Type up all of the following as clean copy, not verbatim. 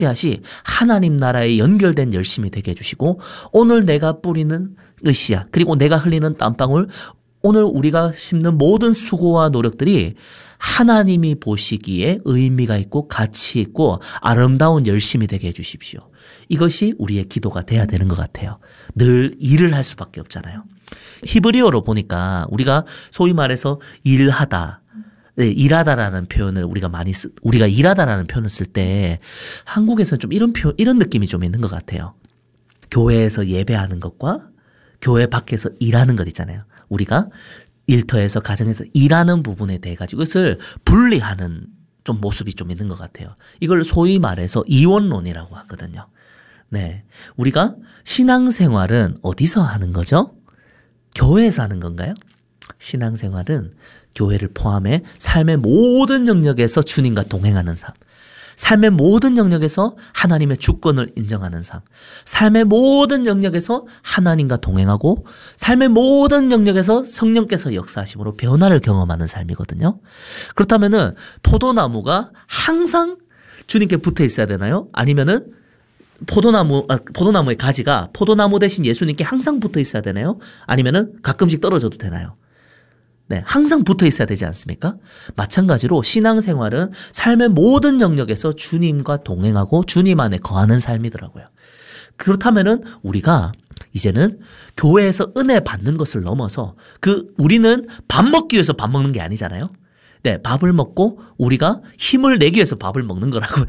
씨앗이 하나님 나라에 연결된 열심이 되게 해주시고 오늘 내가 뿌리는 그 씨앗 그리고 내가 흘리는 땀방울 오늘 우리가 심는 모든 수고와 노력들이 하나님이 보시기에 의미가 있고 가치 있고 아름다운 열심이 되게 해주십시오. 이것이 우리의 기도가 돼야 되는 것 같아요. 늘 일을 할 수밖에 없잖아요. 히브리어로 보니까 우리가 소위 말해서 일하다, 일하다라는 표현을 우리가 일하다라는 표현을 쓸 때 한국에서는 좀 이런 느낌이 좀 있는 것 같아요. 교회에서 예배하는 것과 교회 밖에서 일하는 것 있잖아요. 우리가 일터에서 가정에서 일하는 부분에 대해 가지고 이것을 분리하는 좀 모습이 좀 있는 것 같아요. 이걸 소위 말해서 이원론이라고 하거든요. 네, 우리가 신앙생활은 어디서 하는 거죠? 교회에서 하는 건가요? 신앙생활은 교회를 포함해 삶의 모든 영역에서 주님과 동행하는 삶. 삶의 모든 영역에서 하나님의 주권을 인정하는 삶. 삶의 모든 영역에서 하나님과 동행하고 삶의 모든 영역에서 성령께서 역사하심으로 변화를 경험하는 삶이거든요. 그렇다면은 포도나무가 항상 주님께 붙어 있어야 되나요? 아니면은 포도나무의 가지가 포도나무 대신 예수님께 항상 붙어 있어야 되나요? 아니면은 가끔씩 떨어져도 되나요? 네, 항상 붙어 있어야 되지 않습니까? 마찬가지로 신앙생활은 삶의 모든 영역에서 주님과 동행하고 주님 안에 거하는 삶이더라고요. 그렇다면은 우리가 이제는 교회에서 은혜 받는 것을 넘어서 우리는 밥 먹기 위해서 밥 먹는 게 아니잖아요. 네, 밥을 먹고 우리가 힘을 내기 위해서 밥을 먹는 거라고요.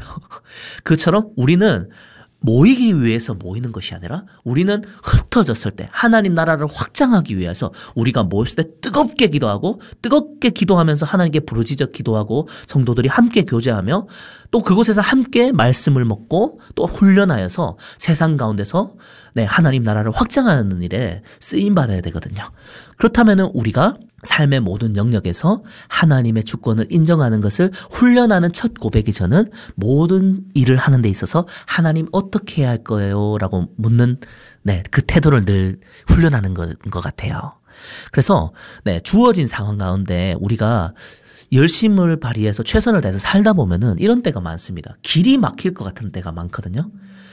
그처럼 우리는 모이기 위해서 모이는 것이 아니라 우리는 흩어졌을 때 하나님 나라를 확장하기 위해서 우리가 모였을 때 뜨겁게 기도하고 뜨겁게 기도하면서 하나님께 부르짖어 기도하고 성도들이 함께 교제하며 또 그곳에서 함께 말씀을 먹고 또 훈련하여서 세상 가운데서 하나님 나라를 확장하는 일에 쓰임받아야 되거든요. 그렇다면 우리가 삶의 모든 영역에서 하나님의 주권을 인정하는 것을 훈련하는 첫 고백이 저는 모든 일을 하는 데 있어서 하나님 어떻게 해야 할 거예요? 라고 묻는 그 태도를 늘 훈련하는 것 같아요. 그래서 주어진 상황 가운데 우리가 열심을 발휘해서 최선을 다해서 살다 보면은 이런 때가 많습니다. 길이 막힐 것 같은 때가 많거든요.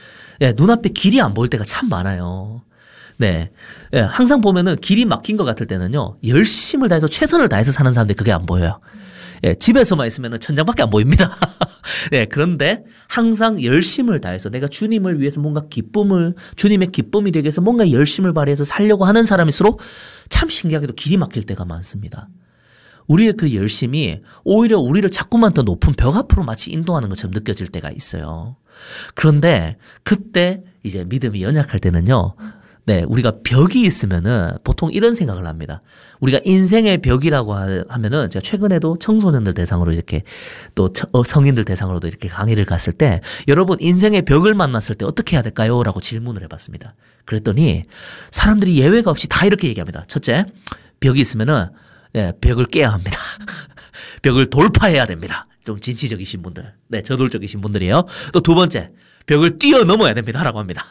눈앞에 길이 안 보일 때가 참 많아요. 네. 항상 보면은 길이 막힌 것 같을 때는요, 열심을 다해서 최선을 다해서 사는 사람들이 그게 안 보여요. 집에서만 있으면은 천장밖에 안 보입니다. 네. 그런데 항상 열심을 다해서 내가 주님을 위해서 뭔가 주님의 기쁨이 되기 위해서 뭔가 열심을 발휘해서 살려고 하는 사람일수록 참 신기하게도 길이 막힐 때가 많습니다. 우리의 그 열심이 오히려 우리를 자꾸만 더 높은 벽 앞으로 마치 인도하는 것처럼 느껴질 때가 있어요. 그런데 그때 이제 믿음이 연약할 때는요, 우리가 벽이 있으면은 보통 이런 생각을 합니다. 우리가 인생의 벽이라고 하면은 제가 최근에도 청소년들 대상으로 이렇게 또 성인들 대상으로도 이렇게 강의를 갔을 때 여러분 인생의 벽을 만났을 때 어떻게 해야 될까요? 라고 질문을 해봤습니다. 그랬더니 사람들이 예외가 없이 다 이렇게 얘기합니다. 첫째, 벽이 있으면은 벽을 깨야 합니다. 벽을 돌파해야 됩니다. 좀 진취적이신 분들, 저돌적이신 분들이에요. 또 두 번째, 벽을 뛰어넘어야 됩니다. 라고 합니다.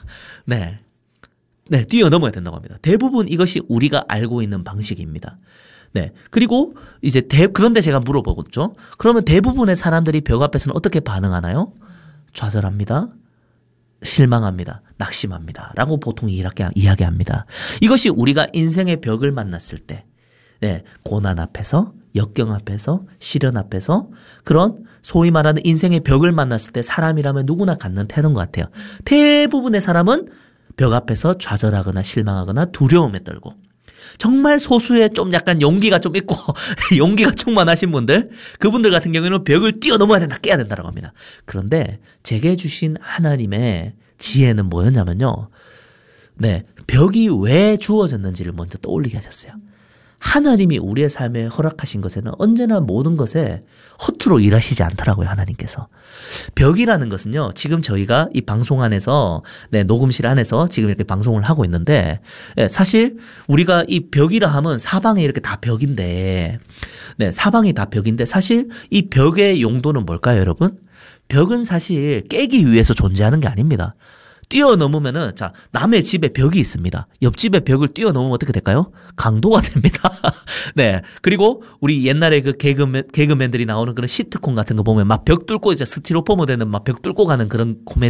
뛰어넘어야 된다고 합니다. 대부분 이것이 우리가 알고 있는 방식입니다. 그리고 이제 그런데 제가 물어보겠죠. 그러면 대부분의 사람들이 벽 앞에서는 어떻게 반응하나요? 좌절합니다. 실망합니다. 낙심합니다. 라고 보통 이야기합니다. 이것이 우리가 인생의 벽을 만났을 때, 고난 앞에서, 역경 앞에서, 시련 앞에서 그런 소위 말하는 인생의 벽을 만났을 때 사람이라면 누구나 갖는 태도인 것 같아요. 대부분의 사람은 벽 앞에서 좌절하거나 실망하거나 두려움에 떨고 정말 소수의 좀 약간 용기가 좀 있고 용기가 충만하신 분들 그분들 같은 경우에는 벽을 뛰어넘어야 된다 깨야 된다라고 합니다. 그런데 제게 주신 하나님의 지혜는 뭐였냐면요. 벽이 왜 주어졌는지를 먼저 떠올리게 하셨어요. 하나님이 우리의 삶에 허락하신 것에는 언제나 모든 것에 허투루 일하시지 않더라고요. 하나님께서. 벽이라는 것은요. 지금 저희가 이 방송 안에서 녹음실 안에서 지금 이렇게 방송을 하고 있는데 사실 우리가 이 벽이라 하면 사방에 이렇게 다 벽인데 사방이 다 벽인데 사실 이 벽의 용도는 뭘까요, 여러분? 벽은 사실 깨기 위해서 존재하는 게 아닙니다. 뛰어넘으면은, 자, 남의 집에 벽이 있습니다. 옆집의 벽을 뛰어넘으면 어떻게 될까요? 강도가 됩니다. 네. 그리고 우리 옛날에 그 개그맨들이 나오는 그런 시트콤 같은 거 보면 막 벽 뚫고 이제 스티로폼으로 되는 막 벽 뚫고 가는 그런 코미디